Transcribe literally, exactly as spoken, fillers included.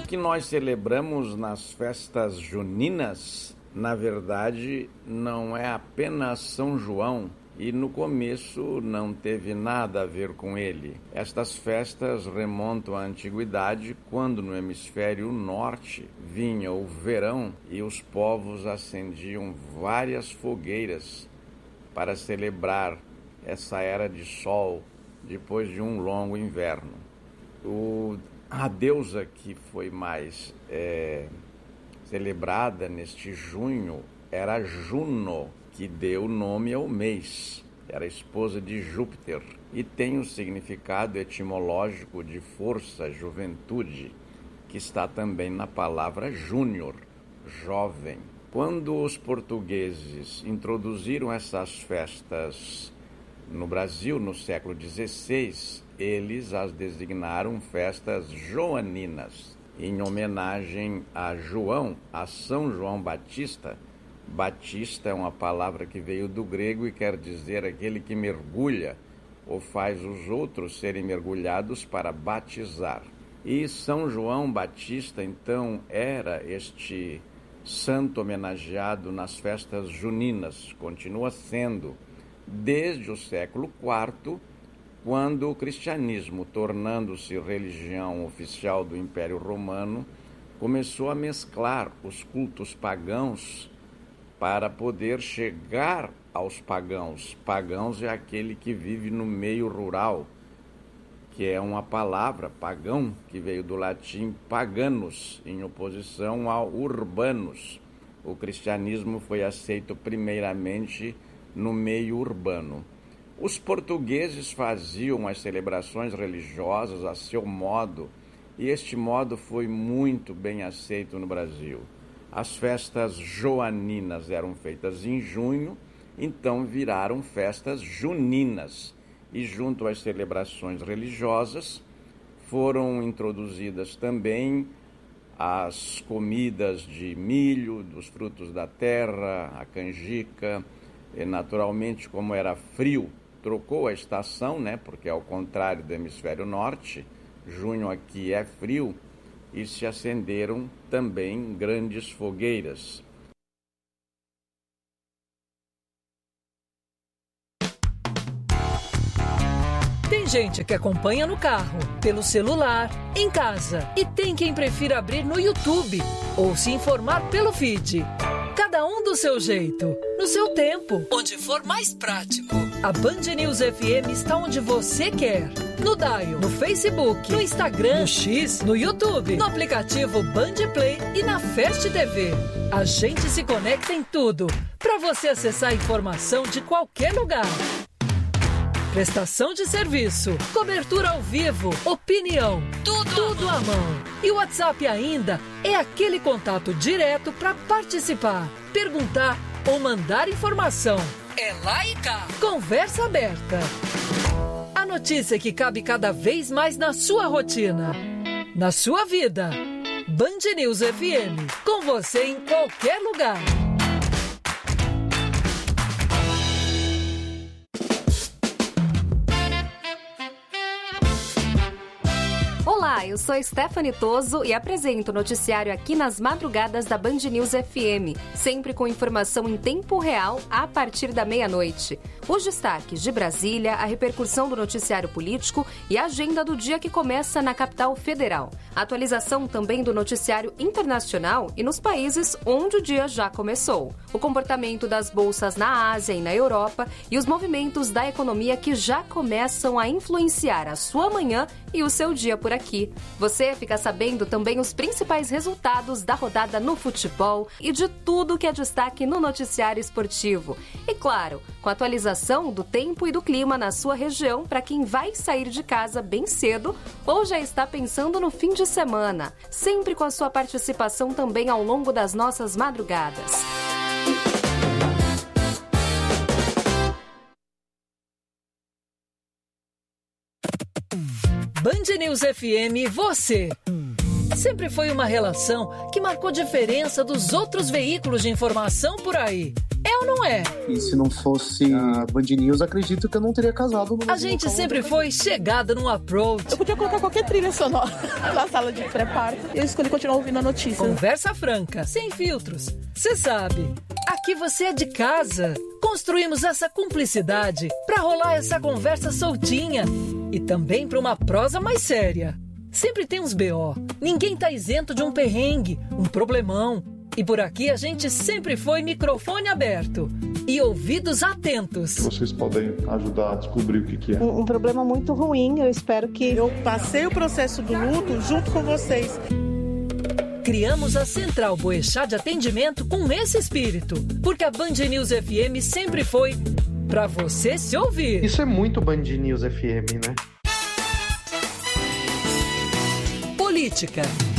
que nós celebramos nas festas juninas, na verdade, não é apenas São João, e no começo não teve nada a ver com ele. Estas festas remontam à antiguidade, quando no hemisfério norte vinha o verão e os povos acendiam várias fogueiras para celebrar essa era de sol depois de um longo inverno. O, a deusa que foi mais é, celebrada neste junho era Juno, que deu nome ao mês. Era esposa de Júpiter e tem o significado etimológico de força, juventude, que está também na palavra júnior, jovem. Quando os portugueses introduziram essas festas no Brasil, no século dezesseis, eles as designaram festas joaninas, em homenagem a João, a São João Batista. Batista é uma palavra que veio do grego e quer dizer aquele que mergulha ou faz os outros serem mergulhados para batizar. E São João Batista, então, era este santo homenageado nas festas juninas, continua sendo, desde o século quarto, quando o cristianismo, tornando-se religião oficial do Império Romano, começou a mesclar os cultos pagãos para poder chegar aos pagãos. Pagãos é aquele que vive no meio rural, que é uma palavra, pagão, que veio do latim paganos, em oposição ao urbanos. O cristianismo foi aceito primeiramente no meio urbano. Os portugueses faziam as celebrações religiosas a seu modo, e este modo foi muito bem aceito no Brasil. As festas joaninas eram feitas em junho, então viraram festas juninas. E junto às celebrações religiosas foram introduzidas também as comidas de milho, dos frutos da terra, a canjica. E naturalmente, como era frio, trocou a estação, né? Porque ao contrário do hemisfério norte, junho aqui é frio, e se acenderam também grandes fogueiras. Tem gente que acompanha no carro, pelo celular, em casa, e tem quem prefira abrir no YouTube ou se informar pelo feed. Cada um do seu jeito, no seu tempo, onde for mais prático. A Band News F M está onde você quer. No Dial, no Facebook, no Instagram, no X, no YouTube, no aplicativo Band Play e na Fast T V. A gente se conecta em tudo, para você acessar a informação de qualquer lugar. Prestação de serviço, cobertura ao vivo, opinião, tudo, tudo à mão. E o WhatsApp ainda é aquele contato direto para participar, perguntar ou mandar informação. É lá e cá. Conversa aberta. A notícia que cabe cada vez mais na sua rotina, na sua vida. Band News F M, com você em qualquer lugar. Olá, eu sou Stephanie Toso e apresento o noticiário aqui nas madrugadas da Band News F M, sempre com informação em tempo real a partir da meia-noite. Os destaques de Brasília, a repercussão do noticiário político e a agenda do dia que começa na capital federal. A atualização também do noticiário internacional e nos países onde o dia já começou. O comportamento das bolsas na Ásia e na Europa e os movimentos da economia que já começam a influenciar a sua manhã e o seu dia por aqui. Você fica sabendo também os principais resultados da rodada no futebol e de tudo que é destaque no noticiário esportivo. E claro, com a atualização do tempo e do clima na sua região para quem vai sair de casa bem cedo ou já está pensando no fim de semana. Sempre com a sua participação também ao longo das nossas madrugadas. Band News F M, você. Sempre foi uma relação que marcou diferença dos outros veículos de informação por aí. É ou não é? E se não fosse a Band News, acredito que eu não teria casado. No a gente sempre foi chegada num approach. Eu podia colocar qualquer trilha sonora na sala de pré-parto. Eu escolhi continuar ouvindo a notícia. Conversa franca, sem filtros. Você sabe, aqui você é de casa. Construímos essa cumplicidade pra rolar essa conversa soltinha e também pra uma prosa mais séria. Sempre tem uns B O. Ninguém tá isento de um perrengue, um problemão. E por aqui a gente sempre foi microfone aberto e ouvidos atentos. Vocês podem ajudar a descobrir o que, que é. Um, um problema muito ruim, eu espero que... Eu passei o processo do luto junto com vocês. Criamos a Central Boechat de Atendimento com esse espírito, porque a Band News F M sempre foi pra você se ouvir. Isso é muito Band News F M, né? Política.